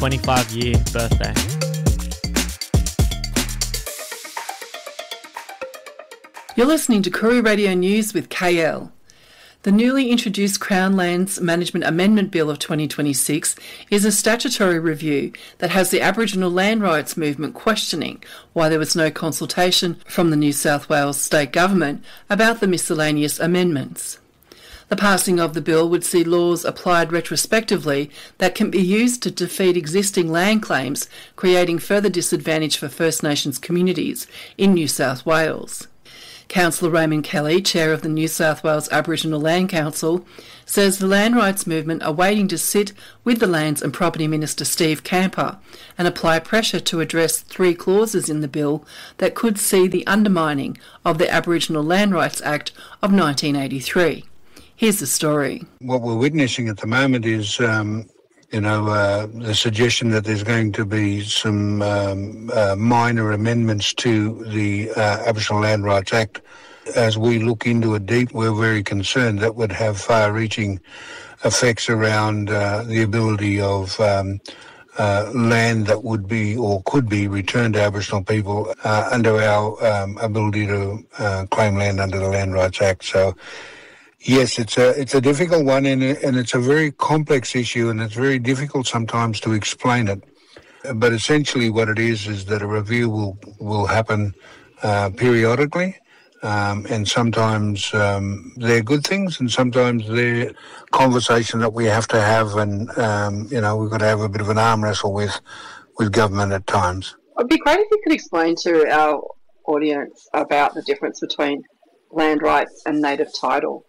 25-year birthday. You're listening to Koori Radio News with KL. The newly introduced Crown Lands Management Amendment Bill of 2026 is a statutory review that has the Aboriginal land rights movement questioning why there was no consultation from the New South Wales state government about the miscellaneous amendments. The passing of the bill would see laws applied retrospectively that can be used to defeat existing land claims, creating further disadvantage for First Nations communities in New South Wales. Councillor Raymond Kelly, Chair of the New South Wales Aboriginal Land Council, says the land rights movement are waiting to sit with the Lands and Property Minister Steve Camper and apply pressure to address 3 clauses in the bill that could see the undermining of the Aboriginal Land Rights Act of 1983. Here's the story. What we're witnessing at the moment is the suggestion that there's going to be some minor amendments to the Aboriginal Land Rights Act. As we look into it deep, we're very concerned that would have far-reaching effects around the ability of land that would be or could be returned to Aboriginal people under our ability to claim land under the Land Rights Act. So, yes, it's a difficult one, and it's a very complex issue, and it's very difficult sometimes to explain it. But essentially, what it is that a review will happen periodically, and sometimes they're good things, and sometimes they're conversation that we have to have, and we've got to have a bit of an arm wrestle with government at times. It'd be great if you could explain to our audience about the difference between land rights and native title.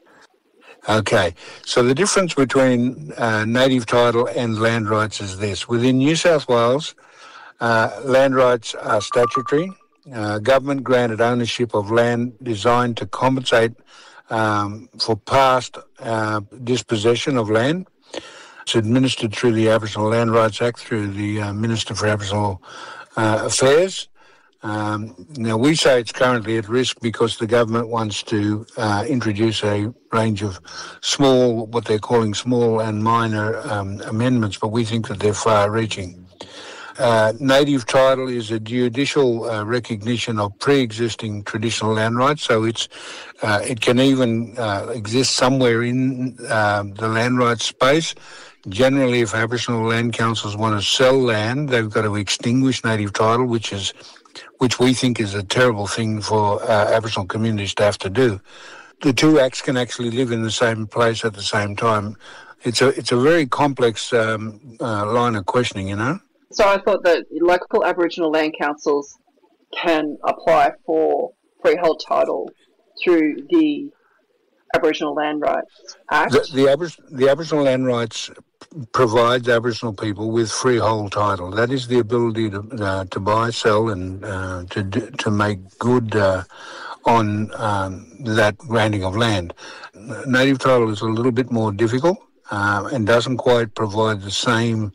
Okay, so the difference between native title and land rights is this. Within New South Wales, land rights are statutory. Government granted ownership of land designed to compensate for past dispossession of land. It's administered through the Aboriginal Land Rights Act, through the Minister for Aboriginal Affairs. Now, we say it's currently at risk because the government wants to introduce a range of what they're calling small and minor amendments, but we think that they're far-reaching. Native title is a judicial recognition of pre-existing traditional land rights, so it can even exist somewhere in the land rights space. Generally, if Aboriginal land councils want to sell land, they've got to extinguish native title, which we think is a terrible thing for Aboriginal communities to have to do. The two acts can actually live in the same place at the same time. It's a very complex line of questioning, you know. So I thought that local Aboriginal land councils can apply for freehold title through the Aboriginal Land Rights Act. The Aboriginal Land Rights provides Aboriginal people with freehold title. That is the ability to buy, sell, and to make good on that granting of land. Native title is a little bit more difficult and doesn't quite provide the same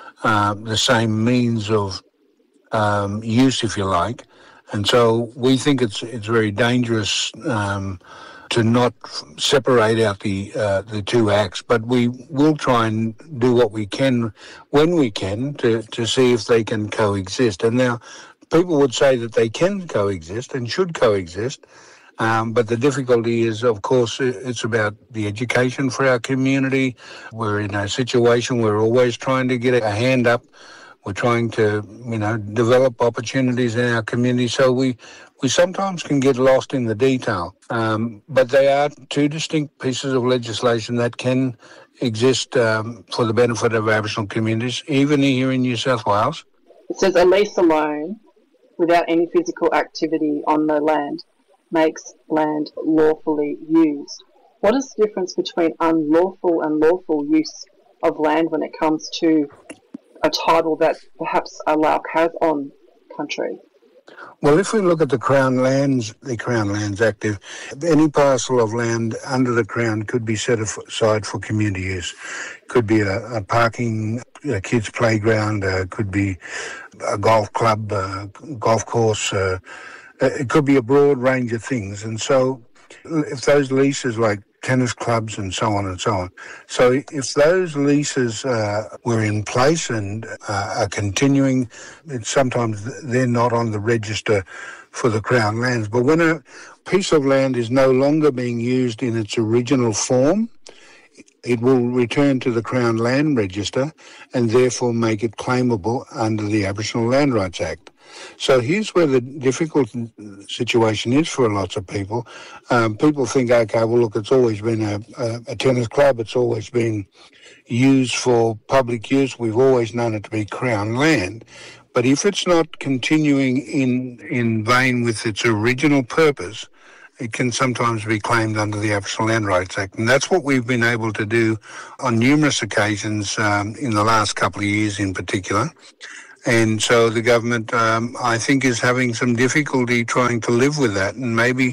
means of use, if you like. And so we think it's very dangerous to not separate out the two acts, but we will try and do what we can when we can to see if they can coexist. And now people would say that they can coexist and should coexist, but the difficulty is, of course, it's about the education for our community. We're in a situation where we're always trying to get a hand up. We're trying to, develop opportunities in our community. So we sometimes can get lost in the detail. But they are two distinct pieces of legislation that can exist for the benefit of Aboriginal communities, even here in New South Wales. It says a lease alone, without any physical activity on the land, makes land lawfully used. What is the difference between unlawful and lawful use of land when it comes to a title that perhaps a Lauk has on country? Well, if we look at the Crown Lands Act, any parcel of land under the Crown could be set aside for community use. Could be a parking, a kid's playground, could be a golf club, golf course. It could be a broad range of things. And so if those leases, like tennis clubs and so on and so on. So if those leases were in place and are continuing, sometimes they're not on the register for the Crown lands. But when a piece of land is no longer being used in its original form, it will return to the Crown Land Register and therefore make it claimable under the Aboriginal Land Rights Act. So here's where the difficult situation is for lots of people. People think, okay, well, look, it's always been a tennis club. It's always been used for public use. We've always known it to be Crown land. But if it's not continuing in vein with its original purpose, it can sometimes be claimed under the Aboriginal Land Rights Act. And that's what we've been able to do on numerous occasions in the last couple of years in particular. And so the government, I think, is having some difficulty trying to live with that. And maybe,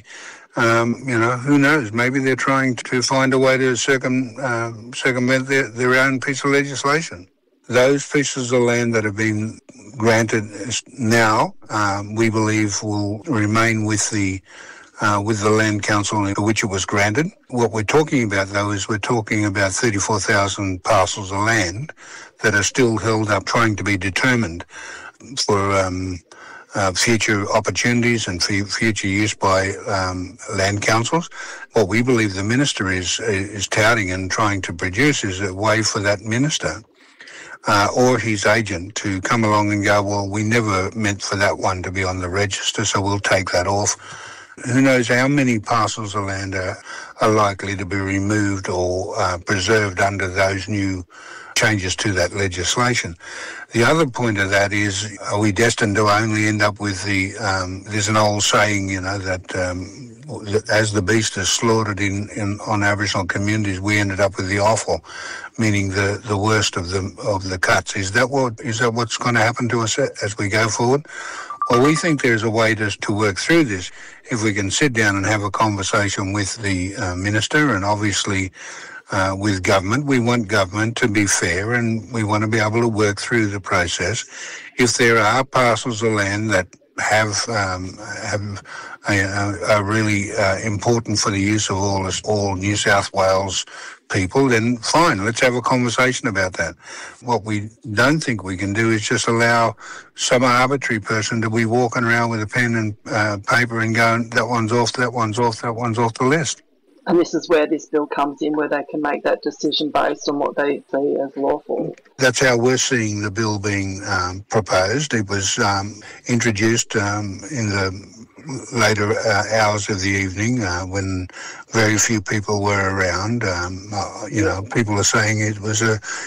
who knows, maybe they're trying to find a way to circumvent their own piece of legislation. Those pieces of land that have been granted now, we believe will remain with the Land Council in which it was granted. What we're talking about, though, is we're talking about 34,000 parcels of land that are still held up trying to be determined for future opportunities and future use by land councils. What we believe the minister is touting and trying to produce is a way for that minister or his agent to come along and go, well, we never meant for that one to be on the register, so we'll take that off. Who knows how many parcels of land are likely to be removed or preserved under those new changes to that legislation. The other point of that is, are we destined to only end up with there's an old saying, that as the beast is slaughtered on Aboriginal communities, we ended up with the offal, meaning the worst of the cuts. Is that what's going to happen to us as we go forward? Well, we think there's a way to work through this if we can sit down and have a conversation with the minister and obviously with government. We want government to be fair and we want to be able to work through the process. If there are parcels of land that are really important for the use of all New South Wales people, then fine, let's have a conversation about that. What we don't think we can do is just allow some arbitrary person to be walking around with a pen and paper and going, that one's off, that one's off, that one's off the list. And this is where this bill comes in, where they can make that decision based on what they see as lawful. That's how we're seeing the bill being proposed. It was introduced in the later hours of the evening when very few people were around. People are saying it was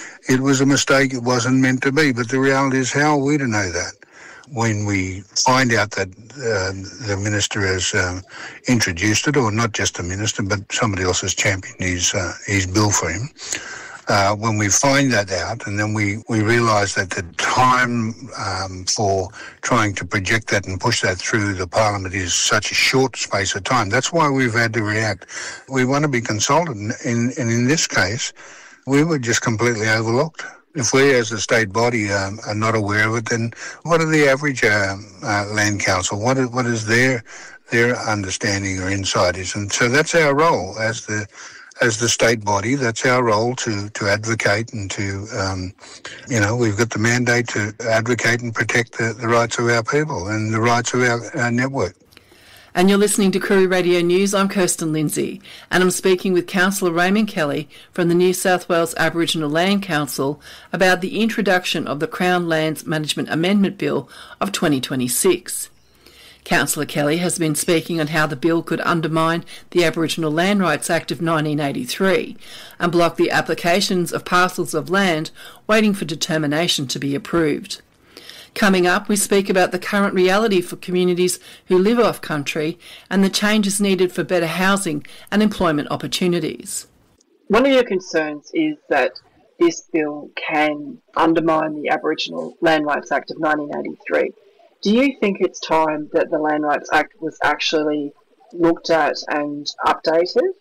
a mistake. It wasn't meant to be. But the reality is, how are we to know that? When we find out that the minister has introduced it, or not just the minister, but somebody else has championed his bill for him, when we find that out and then we realise that the time for trying to project that and push that through the parliament is such a short space of time, that's why we've had to react. We want to be consulted, and in this case, we were just completely overlooked. If we as a state body are not aware of it, then what are the average land council? What is their understanding or insight is? And so that's our role as the state body. That's our role to advocate and to, we've got the mandate to advocate and protect the rights of our people and the rights of our network. And you're listening to Koori Radio News. I'm Kirsten Lindsay, and I'm speaking with Councillor Raymond Kelly from the New South Wales Aboriginal Land Council about the introduction of the Crown Lands Management Amendment Bill of 2026. Councillor Kelly has been speaking on how the bill could undermine the Aboriginal Land Rights Act of 1983 and block the applications of parcels of land waiting for determination to be approved. Coming up, we speak about the current reality for communities who live off-country and the changes needed for better housing and employment opportunities. One of your concerns is that this bill can undermine the Aboriginal Land Rights Act of 1983. Do you think it's time that the Land Rights Act was actually looked at and updated?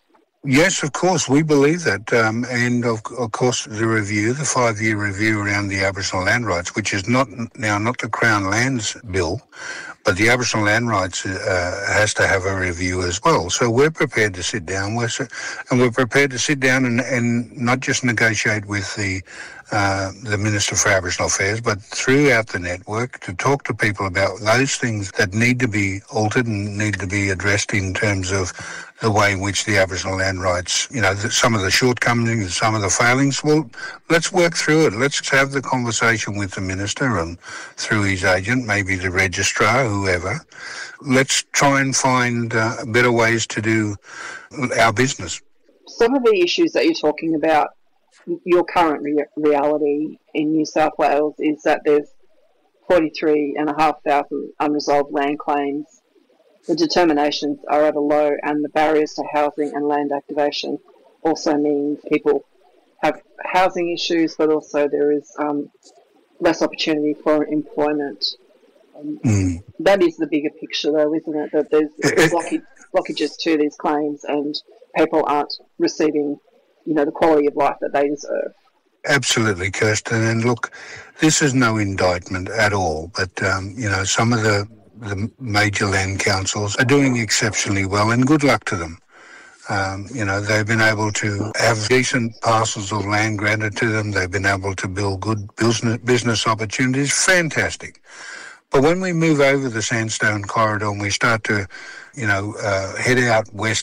Yes, of course, we believe that. And of course, the 5-year review around the Aboriginal land rights, which is not the Crown Lands Bill, but the Aboriginal land rights has to have a review as well. So we're prepared to sit down, we're prepared to sit down and not just negotiate with the Minister for Aboriginal Affairs, but throughout the network to talk to people about those things that need to be altered and need to be addressed in terms of the way in which the Aboriginal land rights, some of the shortcomings, some of the failings. Well, let's work through it. Let's have the conversation with the Minister and through his agent, maybe the Registrar, whoever. Let's try and find better ways to do our business. Some of the issues that you're talking about, your current reality in New South Wales is that there's 43,500 unresolved land claims. The determinations are at a low, and the barriers to housing and land activation also means people have housing issues, but also there is less opportunity for employment. That is the bigger picture, though, isn't it? That there's blockages to these claims, and people aren't receiving, the quality of life that they deserve. Absolutely, Kirsten. And look, this is no indictment at all, but some of the major land councils are doing exceptionally well, and good luck to them. They've been able to have decent parcels of land granted to them. They've been able to build good business opportunities. Fantastic. But when we move over the Sandstone Corridor and we start to, head out west